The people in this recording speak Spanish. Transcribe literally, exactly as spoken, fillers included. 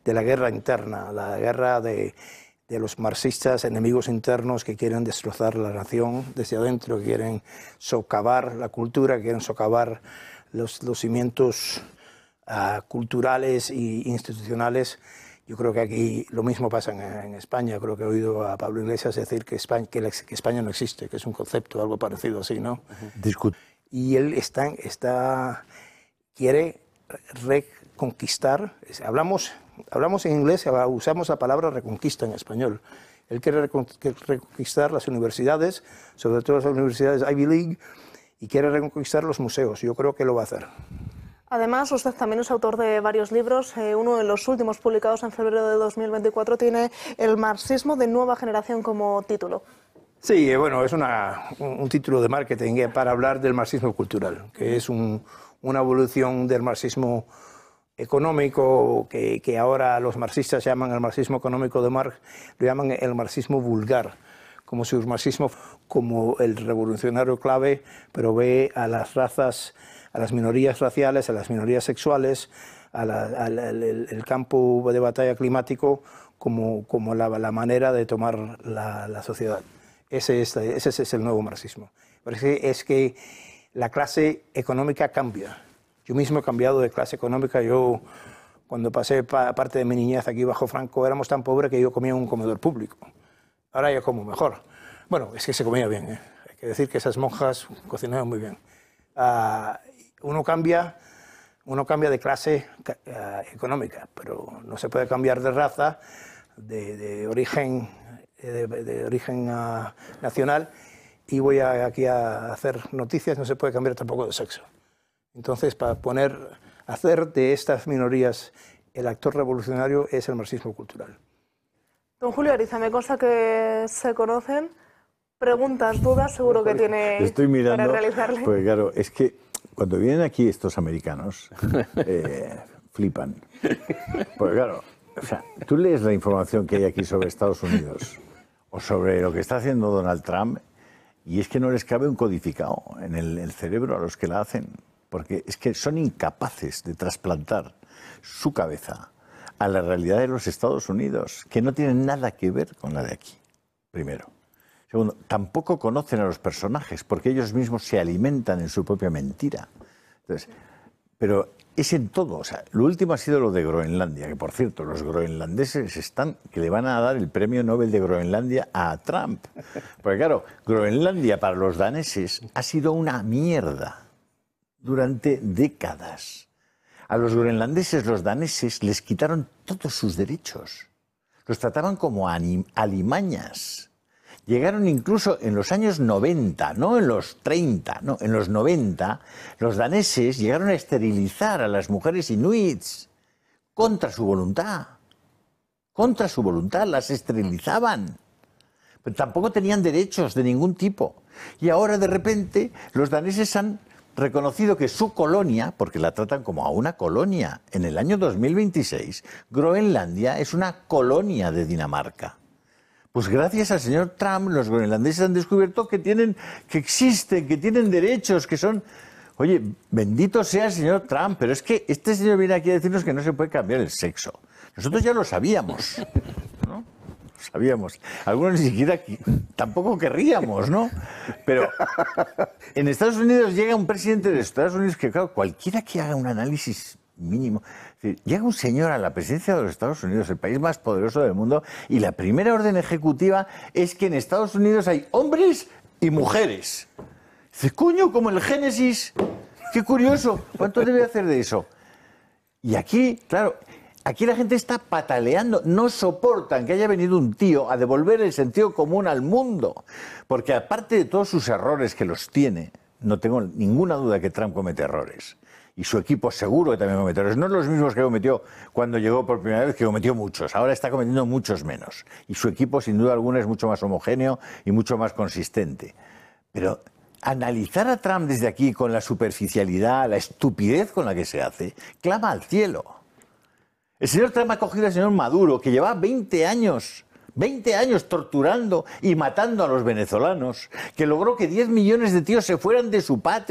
de la guerra interna, la guerra de, de los marxistas, enemigos internos que quieren destrozar la nación desde adentro, que quieren socavar la cultura, que quieren socavar los, los cimientos uh, culturales e institucionales. Yo creo que aquí lo mismo pasa en, en España. Creo que he oído a Pablo Iglesias decir que España, que, la, que España no existe, que es un concepto, algo parecido así, ¿no? Uh-huh. Y él está, está, quiere reconquistar. Hablamos, hablamos en inglés, usamos la palabra reconquista en español. Él quiere reconquistar las universidades, sobre todo las universidades Ivy League, y quiere reconquistar los museos. Yo creo que lo va a hacer. Además, usted también es autor de varios libros. Eh, uno de los últimos, publicados en febrero de dos mil veinticuatro, tiene El marxismo de nueva generación como título. Sí, bueno, es una, un, un título de marketing para hablar del marxismo cultural, que es un, una evolución del marxismo económico, que, que ahora los marxistas llaman el marxismo económico de Marx, lo llaman el marxismo vulgar, como si el marxismo como el revolucionario clave, pero ve a las razas, a las minorías raciales, a las minorías sexuales, a la, al el, el campo de batalla climático como, como la, la manera de tomar la, la sociedad. Ese es, ese es el nuevo marxismo. Pero es que, es que la clase económica cambia. Yo mismo he cambiado de clase económica. Yo, cuando pasé pa, parte de mi niñez aquí bajo Franco, éramos tan pobres que yo comía en un comedor público. Ahora yo como mejor. Bueno, es que se comía bien, ¿eh? Hay que decir que esas monjas cocinaban muy bien. Uh, uno, cambia, uno cambia de clase uh, económica, pero no se puede cambiar de raza, de, de origen, de, de origen uh, nacional, y voy a, aquí a hacer noticias, no se puede cambiar tampoco de sexo. Entonces, para poner, hacer de estas minorías el actor revolucionario es el marxismo cultural. Don Julio Ariza, me consta que se conocen. Preguntas, dudas, seguro que tiene Estoy mirando, para realizarle. Pues claro, es que cuando vienen aquí estos americanos, eh, flipan. Pues claro, o sea, tú lees la información que hay aquí sobre Estados Unidos o sobre lo que está haciendo Donald Trump y es que no les cabe un codificado en el, el cerebro a los que la hacen, porque es que son incapaces de trasplantar su cabeza a la realidad de los Estados Unidos, que no tienen nada que ver con la de aquí, primero. Segundo, tampoco conocen a los personajes, porque ellos mismos se alimentan en su propia mentira. Entonces, pero es en todo. O sea, lo último ha sido lo de Groenlandia, que por cierto, los groenlandeses están, que le van a dar el premio Nobel de Groenlandia a Trump. Porque claro, Groenlandia para los daneses ha sido una mierda durante décadas. A los groenlandeses, los daneses, les quitaron todos sus derechos. Los trataban como alimañas. Llegaron incluso en los años noventa, no en los treinta, no, en los noventa, los daneses llegaron a esterilizar a las mujeres inuits contra su voluntad. Contra su voluntad, las esterilizaban. Pero tampoco tenían derechos de ningún tipo. Y ahora, de repente, los daneses han reconocido que su colonia, porque la tratan como a una colonia, en el año dos mil veintiséis, Groenlandia es una colonia de Dinamarca. Pues gracias al señor Trump, los groenlandeses han descubierto que tienen, que existen, que tienen derechos, que son... Oye, bendito sea el señor Trump, pero es que este señor viene aquí a decirnos que no se puede cambiar el sexo. Nosotros ya lo sabíamos, ¿no? Lo sabíamos. Algunos ni siquiera tampoco querríamos, ¿no? Pero en Estados Unidos llega un presidente de Estados Unidos que, claro, cualquiera que haga un análisis mínimo... Llega un señor a la presidencia de los Estados Unidos, el país más poderoso del mundo, y la primera orden ejecutiva es que en Estados Unidos hay hombres y mujeres. Dice, coño, como el Génesis. Qué curioso. ¿Cuánto debe hacer de eso? Y aquí, claro, aquí la gente está pataleando. No soportan que haya venido un tío a devolver el sentido común al mundo. Porque aparte de todos sus errores que los tiene, no tengo ninguna duda que Trump comete errores. Y su equipo seguro que también cometió errores. No los mismos que cometió cuando llegó por primera vez, que cometió muchos. Ahora está cometiendo muchos menos. Y su equipo, sin duda alguna, es mucho más homogéneo y mucho más consistente. Pero analizar a Trump desde aquí con la superficialidad, la estupidez con la que se hace, clama al cielo. El señor Trump ha cogido al señor Maduro, que lleva veinte años... veinte años torturando y matando a los venezolanos, que logró que diez millones de tíos se fueran de su patria.